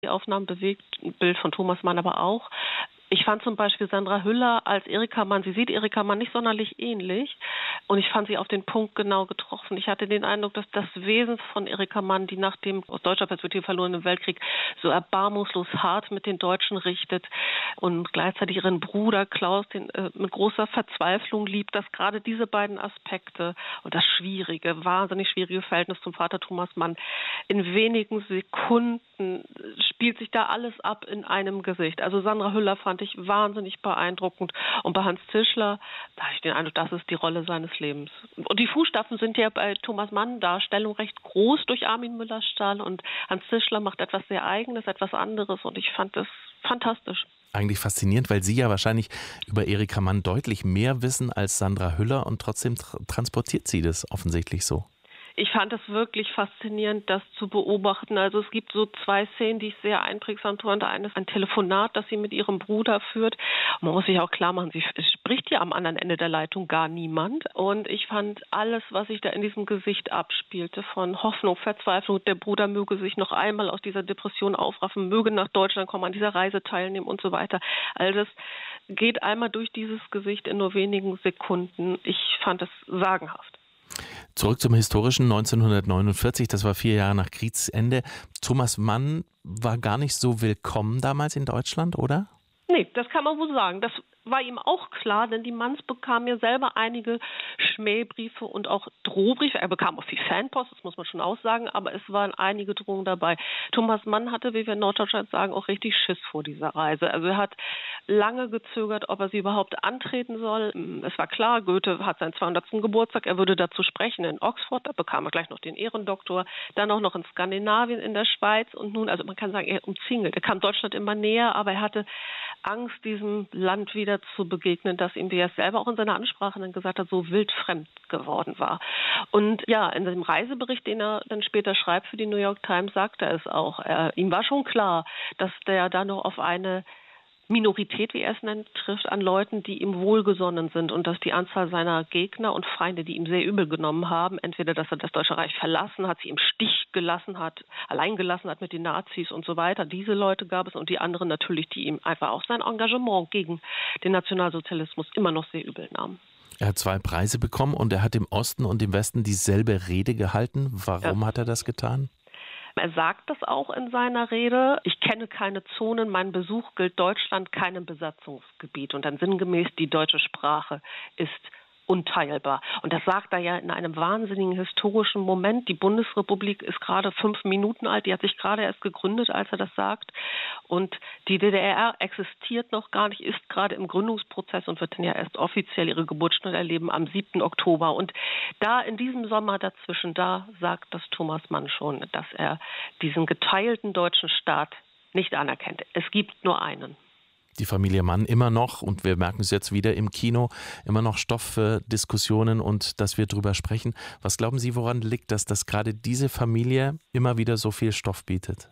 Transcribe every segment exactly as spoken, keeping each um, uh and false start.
Die Aufnahmen bewegt, ein Bild von Thomas Mann aber auch. Ich fand zum Beispiel Sandra Hüller als Erika Mann, sie sieht Erika Mann nicht sonderlich ähnlich und ich fand sie auf den Punkt genau getroffen. Ich hatte den Eindruck, dass das Wesen von Erika Mann, die nach dem aus deutscher Perspektive verlorenen Weltkrieg so erbarmungslos hart mit den Deutschen richtet und gleichzeitig ihren Bruder Klaus den, äh, mit großer Verzweiflung liebt, dass gerade diese beiden Aspekte und das schwierige, wahnsinnig schwierige Verhältnis zum Vater Thomas Mann in wenigen Sekunden spielt sich da alles ab in einem Gesicht. Also Sandra Hüller fand ich wahnsinnig beeindruckend. Und bei Hans Zischler, da habe ich den Eindruck, das ist die Rolle seines Lebens. Und die Fußstapfen sind ja bei Thomas Mann Darstellung recht groß durch Armin Müller-Stahl. Und Hans Zischler macht etwas sehr Eigenes, etwas anderes. Und ich fand das fantastisch. Eigentlich faszinierend, weil Sie ja wahrscheinlich über Erika Mann deutlich mehr wissen als Sandra Hüller und trotzdem tra- transportiert sie das offensichtlich so. Ich fand es wirklich faszinierend, das zu beobachten. Also es gibt so zwei Szenen, die ich sehr einprägsam fand. Eine ist ein Telefonat, das sie mit ihrem Bruder führt. Und man muss sich auch klar machen, sie es spricht ja am anderen Ende der Leitung gar niemand. Und ich fand alles, was sich da in diesem Gesicht abspielte, von Hoffnung, Verzweiflung, der Bruder möge sich noch einmal aus dieser Depression aufraffen, möge nach Deutschland kommen, an dieser Reise teilnehmen und so weiter. All das geht einmal durch dieses Gesicht in nur wenigen Sekunden. Ich fand es sagenhaft. Zurück zum historischen neunzehnhundertneunundvierzig, das war vier Jahre nach Kriegsende. Thomas Mann war gar nicht so willkommen damals in Deutschland, oder? Nee, das kann man wohl sagen. Das war ihm auch klar, denn die Manns bekamen ja selber einige Schmähbriefe und auch Drohbriefe. Er bekam auch viel Fanpost, das muss man schon aussagen, aber es waren einige Drohungen dabei. Thomas Mann hatte, wie wir in Norddeutschland sagen, auch richtig Schiss vor dieser Reise. Also er hat lange gezögert, ob er sie überhaupt antreten soll. Es war klar, Goethe hat seinen zweihundertsten Geburtstag, er würde dazu sprechen in Oxford, da bekam er gleich noch den Ehrendoktor, dann auch noch in Skandinavien, in der Schweiz und nun, also man kann sagen, er umzingelt. Er kam Deutschland immer näher, aber er hatte Angst, diesem Land wieder zu begegnen, das ihm, wie er es selber auch in seiner Ansprache dann gesagt hat, so wildfremd geworden war. Und ja, in dem Reisebericht, den er dann später schreibt für die New York Times, sagt er es auch. Er, ihm war schon klar, dass der da noch auf eine Minorität, wie er es nennt, trifft an Leuten, die ihm wohlgesonnen sind und dass die Anzahl seiner Gegner und Feinde, die ihm sehr übel genommen haben, entweder, dass er das Deutsche Reich verlassen hat, sie im Stich gelassen hat, allein gelassen hat mit den Nazis und so weiter. Diese Leute gab es und die anderen natürlich, die ihm einfach auch sein Engagement gegen den Nationalsozialismus immer noch sehr übel nahmen. Er hat zwei Preise bekommen und er hat im Osten und im Westen dieselbe Rede gehalten. Warum ja. hat er das getan? Er sagt das auch in seiner Rede. Ich kenne keine Zonen, mein Besuch gilt Deutschland keinem Besatzungsgebiet. Und dann sinngemäß, die deutsche Sprache ist unteilbar. Und das sagt er ja in einem wahnsinnigen historischen Moment. Die Bundesrepublik ist gerade fünf Minuten alt, die hat sich gerade erst gegründet, als er das sagt. Und die D D R existiert noch gar nicht, ist gerade im Gründungsprozess und wird dann ja erst offiziell ihre Geburtsstunde erleben am siebten Oktober. Und da in diesem Sommer dazwischen, da sagt das Thomas Mann schon, dass er diesen geteilten deutschen Staat nicht anerkennt. Es gibt nur einen. Die Familie Mann immer noch, und wir merken es jetzt wieder im Kino, immer noch Stoff für Diskussionen und dass wir drüber sprechen. Was glauben Sie, woran liegt das, dass gerade diese Familie immer wieder so viel Stoff bietet?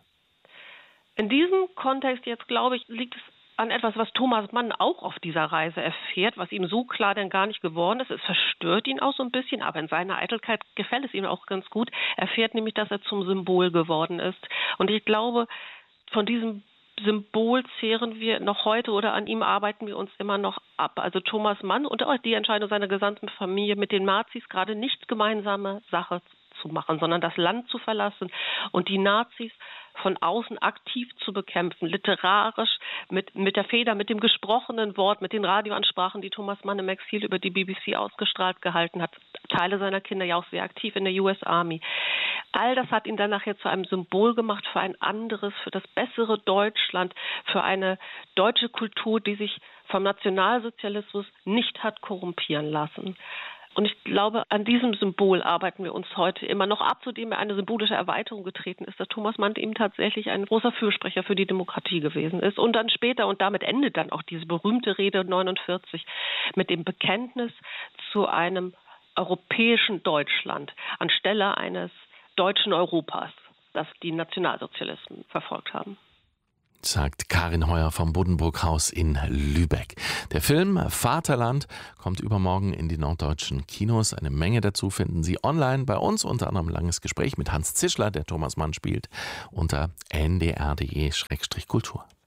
In diesem Kontext jetzt, glaube ich, liegt es an etwas, was Thomas Mann auch auf dieser Reise erfährt, was ihm so klar denn gar nicht geworden ist. Es verstört ihn auch so ein bisschen, aber in seiner Eitelkeit gefällt es ihm auch ganz gut. Er erfährt nämlich, dass er zum Symbol geworden ist. Und ich glaube, von diesem Symbol zehren wir noch heute oder an ihm arbeiten wir uns immer noch ab. Also Thomas Mann und auch die Entscheidung seiner gesamten Familie mit den Nazis gerade nicht gemeinsame Sache zu machen, sondern das Land zu verlassen und die Nazis von außen aktiv zu bekämpfen, literarisch, mit, mit der Feder, mit dem gesprochenen Wort, mit den Radioansprachen, die Thomas Mann im Exil über die B B C ausgestrahlt gehalten hat. Teile seiner Kinder ja auch sehr aktiv in der U S Army. All das hat ihn dann nachher zu einem Symbol gemacht für ein anderes, für das bessere Deutschland, für eine deutsche Kultur, die sich vom Nationalsozialismus nicht hat korrumpieren lassen. Und ich glaube, an diesem Symbol arbeiten wir uns heute immer noch ab, zu dem er eine symbolische Erweiterung getreten ist, dass Thomas Mann eben tatsächlich ein großer Fürsprecher für die Demokratie gewesen ist. Und dann später, und damit endet dann auch diese berühmte Rede neunundvierzig, mit dem Bekenntnis zu einem europäischen Deutschland anstelle eines deutschen Europas, das die Nationalsozialisten verfolgt haben. sagt Karin Heuer vom Buddenbrook-Haus in Lübeck. Der Film Vaterland kommt übermorgen in die norddeutschen Kinos. Eine Menge dazu finden Sie online bei uns, unter anderem ein langes Gespräch mit Hans Zischler, der Thomas Mann spielt, unter n d r punkt d e Schrägstrich Kultur.